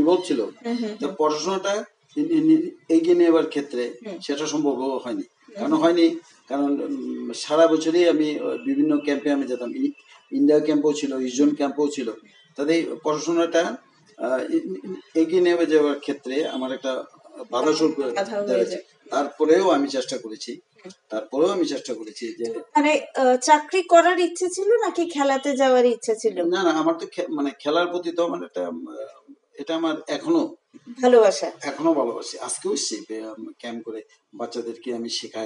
Involve ছিল, তো পড়াশোনাটা এগিয়ে নেওয়ার ক্ষেত্রে সেটা সম্ভব হয়নি। কারণ সারা বছরই আমি বিভিন্ন ক্যাম্পে আমি যেতাম, ইন্ডিয়া ক্যাম্পও ছিল, ইস্টজন ক্যাম্পও ছিল, তাদের পড়াশোনাটা এগিয়ে নিয়ে যাওয়ার ক্ষেত্রে আমার একটা বাধা স্বরূপ দাঁড়িয়েছে। তারপরেও আমি চেষ্টা করেছি যে মানে চাকরি করার ইচ্ছে ছিল নাকি খেলাতে যাওয়ার ইচ্ছে ছিল? না, আমার তো মানে খেলার প্রতি তো আমার একটা এটা আমার এখনো ভালোবাসা, ভালোবাসি। আজকেও ক্যাম্প করে বাচ্চাদেরকে আমি শেখাই।